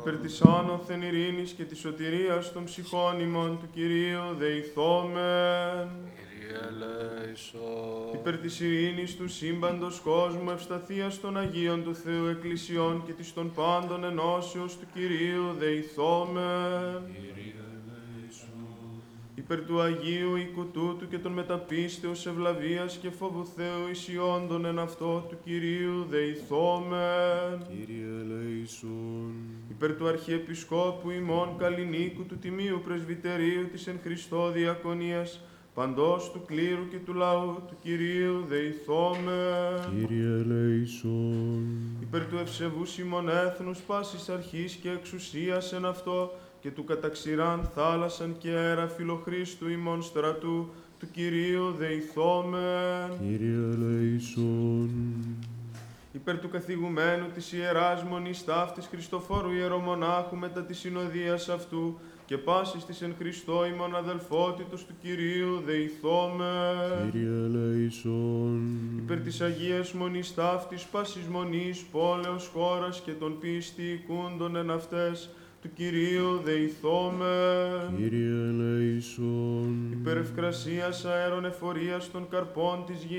Υπέρ της άνωθεν ειρήνης και της σωτηρίας των ψυχών ημών του Κυρίου δεηθόμεν. Κύριε ελέησον. Υπέρ της ειρήνης του σύμπαντος κόσμου, ευσταθίας των Αγίων του Θεού Εκκλησιών και της των πάντων ενώσεως του Κυρίου δεηθόμεν. Κύριε ελέησον. Υπέρ του Αγίου οίκου τούτου και των μεταπίστεως ευλαβίας και φόβου Θεού ισιόντων εν αυτό του Κυρίου δεηθόμεν. Κύριε ελέησον. Υπέρ του Αρχιεπισκόπου ημών Καλλινίκου του Τιμίου Πρεσβυτερίου της εν Χριστώ Διακονίας, παντός του κλήρου και του λαού του Κυρίου δεηθόμεν. Κύριε ελέησον. Υπέρ του ευσεβούς ημών έθνους πάσης αρχής και εξουσίας εν αυτό και του καταξηράν θάλασσαν και αέρα φιλοχρίστου ημών στρατού του Κυρίου δεηθόμεν. Κύριε ελέησον. Υπέρ του καθηγουμένου της Ιεράς Μονής Ταύτης Χριστοφόρου Ιερομονάχου μετά της συνοδείας αυτού και πάσης της εν Χριστώ ημών αδελφότητος του Κυρίου δεηθόμεν. Κύριε ελέησον. Υπέρ της Αγίας Μονής Ταύτης πάσης μονής, πόλεως, χώρας και των πίστη οικούντων εν αυτές του Κυρίου δεηθόμεν. Κύριε ελέησον. Υπέρ ευκρασίας αέρων εφορίας των καρπών της γης